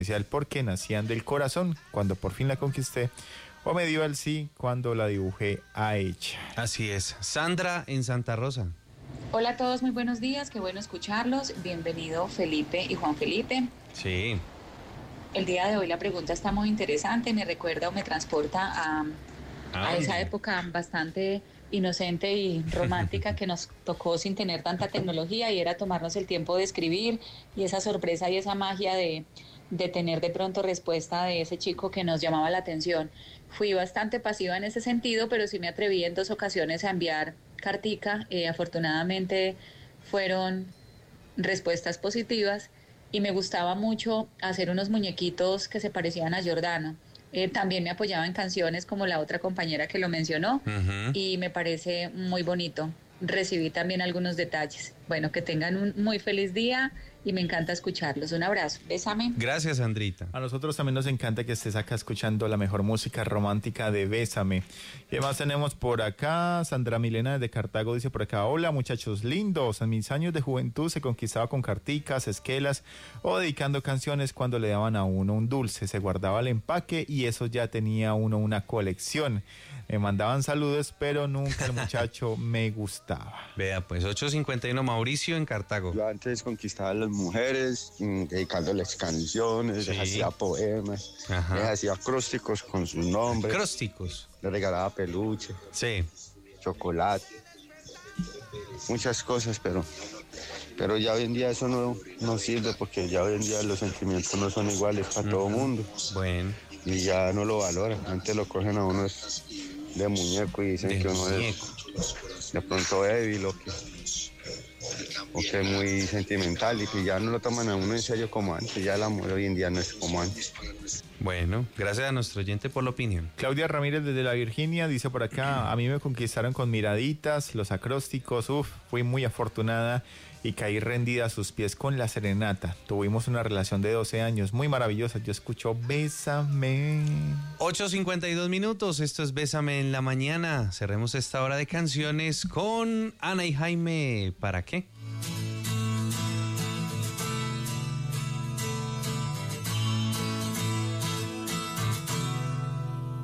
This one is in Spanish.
especial porque nacían del corazón cuando por fin la conquisté, o me dio el sí cuando la dibujé a ella. Así es. Sandra en Santa Rosa. Hola a todos, muy buenos días, qué bueno escucharlos. Bienvenido Felipe y Juan Felipe. Sí. El día de hoy la pregunta está muy interesante, me recuerda o me transporta a esa época bastante inocente y romántica que nos tocó sin tener tanta tecnología, y era tomarnos el tiempo de escribir, y esa sorpresa y esa magia de tener de pronto respuesta de ese chico que nos llamaba la atención. Fui bastante pasiva en ese sentido, pero sí me atreví en 2 ocasiones a enviar cartica. Afortunadamente fueron respuestas positivas, y me gustaba mucho hacer unos muñequitos que se parecían a Giordano. También me apoyaba en canciones como la otra compañera que lo mencionó, y me parece muy bonito. Recibí también algunos detalles. Bueno, que tengan un muy feliz día y me encanta escucharlos. Un abrazo. Bésame. Gracias, Sandrita. A nosotros también nos encanta que estés acá escuchando la mejor música romántica de Bésame. ¿Qué más tenemos por acá? Sandra Milena de Cartago dice por acá: hola muchachos lindos, en mis años de juventud se conquistaba con carticas, esquelas o dedicando canciones. Cuando le daban a uno un dulce, se guardaba el empaque y eso ya tenía uno una colección. Me mandaban saludos, pero nunca el muchacho me gustaba. Vea, pues 8:51, Mauricio en Cartago. Yo antes conquistaba a las mujeres, dedicándoles canciones, Sí. les hacía poemas, Ajá. les hacía acrósticos con sus nombres, Acrósticos. les regalaba peluche, Sí. chocolate, muchas cosas, pero ya hoy en día eso no sirve, porque ya hoy en día los sentimientos no son iguales para todo mundo Bueno. y ya no lo valoran. Antes lo cogen a uno de muñeco y dicen De que uno muñeco. es de pronto débil o que es muy sentimental, y que ya no lo toman a uno en serio como antes. Ya el amor hoy en día no es como antes. Bueno, gracias a nuestro oyente por la opinión. Claudia Ramírez desde la Virginia dice por acá: a mí me conquistaron con miraditas, los acrósticos, fui muy afortunada y caí rendida a sus pies con la serenata. Tuvimos una relación de 12 años, muy maravillosa. Yo escucho Bésame. 8:52, esto es Bésame en la mañana. Cerremos esta hora de canciones con Ana y Jaime. ¿Para qué?